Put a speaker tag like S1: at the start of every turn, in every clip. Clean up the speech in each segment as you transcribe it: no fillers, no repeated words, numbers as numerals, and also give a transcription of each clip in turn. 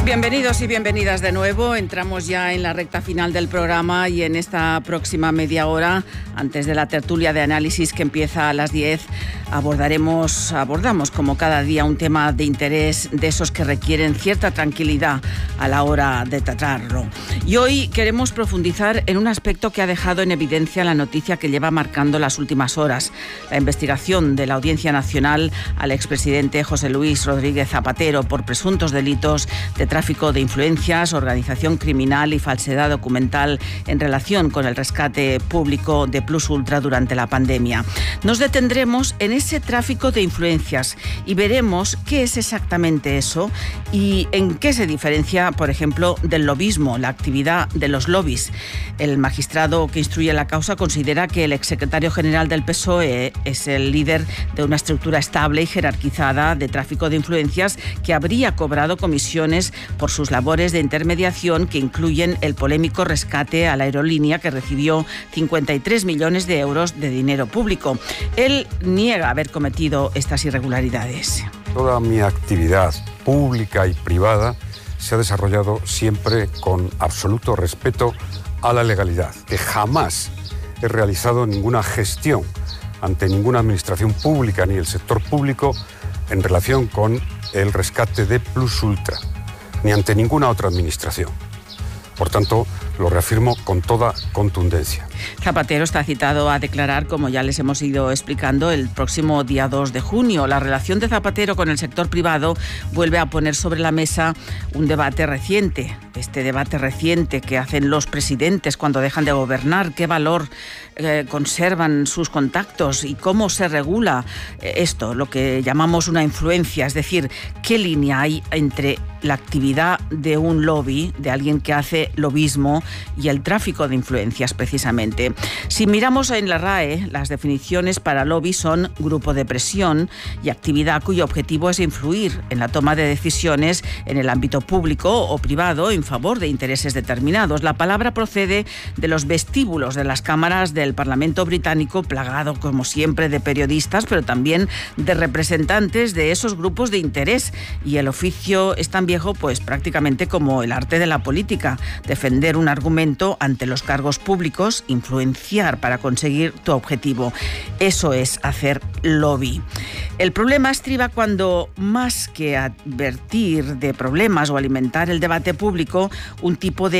S1: Bienvenidos y bienvenidas de nuevo. Entramos ya en la recta final del programa y en esta próxima media hora, antes de la tertulia de análisis que empieza a las 10, abordamos como cada día un tema de interés de esos que requieren cierta tranquilidad a la hora de tratarlo. Y hoy queremos profundizar en un aspecto que ha dejado en evidencia la noticia que lleva marcando las últimas horas: la investigación de la Audiencia Nacional al expresidente José Luis Rodríguez Zapatero por presuntos delitos de tráfico de influencias, organización criminal y falsedad documental en relación con el rescate público de Plus Ultra durante la pandemia. Nos detendremos en ese tráfico de influencias y veremos qué es exactamente eso y en qué se diferencia, por ejemplo, del lobismo, la actividad de los lobbies. El magistrado que instruye la causa considera que el exsecretario general del PSOE es el líder de una estructura estable y jerarquizada de tráfico de influencias que habría cobrado comisiones por sus labores de intermediación, que incluyen el polémico rescate a la aerolínea, que recibió 53 millones de euros de dinero público. Él niega haber cometido estas irregularidades.
S2: Toda mi actividad pública y privada se ha desarrollado siempre con absoluto respeto a la legalidad, que jamás he realizado ninguna gestión ante ninguna administración pública ni el sector público en relación con el rescate de Plus Ultra, ni ante ninguna otra administración. Por tanto, lo reafirmo con toda contundencia.
S1: Zapatero está citado a declarar, como ya les hemos ido explicando, el próximo día 2 de junio. La relación de Zapatero con el sector privado vuelve a poner sobre la mesa un debate reciente. Este debate reciente que hacen los presidentes cuando dejan de gobernar, qué valor conservan sus contactos y cómo se regula esto, lo que llamamos una influencia, es decir, qué línea hay entre la actividad de un lobby, de alguien que hace lobismo, y el tráfico de influencias, precisamente. Si miramos en la RAE, las definiciones para lobby son grupo de presión y actividad cuyo objetivo es influir en la toma de decisiones en el ámbito público o privado en favor de intereses determinados. La palabra procede de los vestíbulos de las cámaras del Parlamento británico, plagado, como siempre, de periodistas, pero también de representantes de esos grupos de interés. Y el oficio es tan viejo, pues prácticamente como el arte de la política: defender un argumento ante los cargos públicos, influenciar para conseguir tu objetivo. Eso es hacer lobby. El problema estriba cuando, más que advertir de problemas o alimentar el debate público, un tipo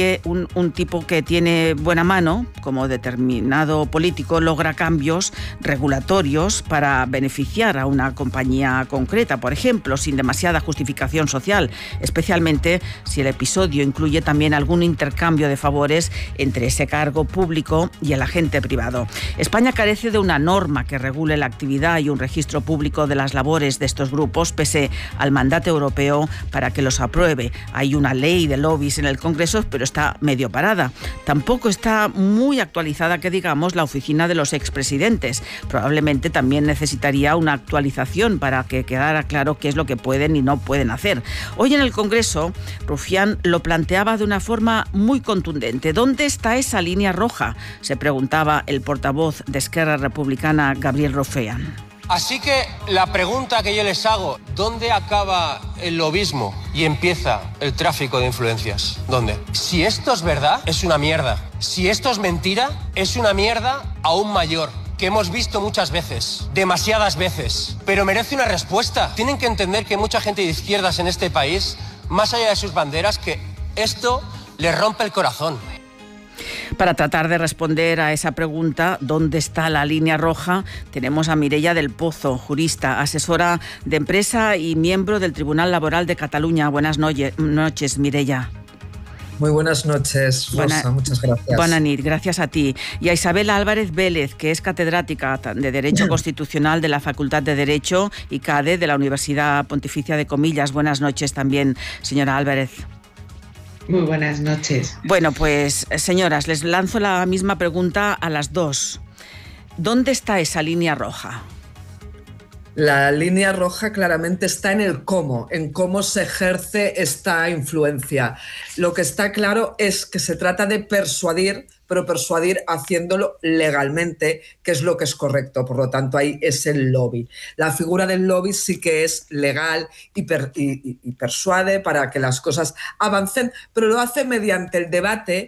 S1: que tiene buena mano, como determinado político, logra cambios regulatorios para beneficiar a una compañía concreta, por ejemplo, sin demasiada justificación social, especialmente si el episodio incluye también algún intercambio de favores entre ese cargo público y el agente privado. España carece de una norma que regule la actividad y un registro público de las labores de estos grupos, pese al mandato europeo para que los apruebe. Hay una ley de lobbies en el Congreso, pero está medio parada. Tampoco está muy actualizada, que digamos, la oficina de los expresidentes. Probablemente también necesitaría una actualización para que quedara claro qué es lo que pueden y no pueden hacer. Hoy en el Congreso, Rufián lo planteaba de una forma muy contundente. ¿Dónde está esa línea roja?, se preguntaba el portavoz de Esquerra Republicana, Gabriel Rufián.
S3: Así que la pregunta que yo les hago: ¿dónde acaba el lobismo y empieza el tráfico de influencias? ¿Dónde? Si esto es verdad, es una mierda. Si esto es mentira, es una mierda aún mayor, que hemos visto muchas veces, demasiadas veces, pero merece una respuesta. Tienen que entender que mucha gente de izquierdas en este país, más allá de sus banderas, que esto les rompe el corazón.
S1: Para tratar de responder a esa pregunta, ¿dónde está la línea roja?, tenemos a Mireia del Pozo, jurista, asesora de empresa y miembro del Tribunal Laboral de Cataluña. Buenas noches, Mireia.
S4: Muy buenas noches, Rosa, muchas gracias.
S1: Buenas noches, gracias a ti. Y a Isabel Álvarez Vélez, que es catedrática de Derecho Constitucional de la Facultad de Derecho y CADE de la Universidad Pontificia de Comillas. Buenas noches también, señora Álvarez.
S5: Muy buenas noches.
S1: Bueno, pues, señoras, les lanzo la misma pregunta a las dos. ¿Dónde está esa línea roja?
S4: La línea roja claramente está en el cómo, en cómo se ejerce esta influencia. Lo que está claro es que se trata de persuadir, pero persuadir haciéndolo legalmente, que es lo que es correcto. Por lo tanto, ahí es el lobby. La figura del lobby sí que es legal y persuade para que las cosas avancen, pero lo hace mediante el debate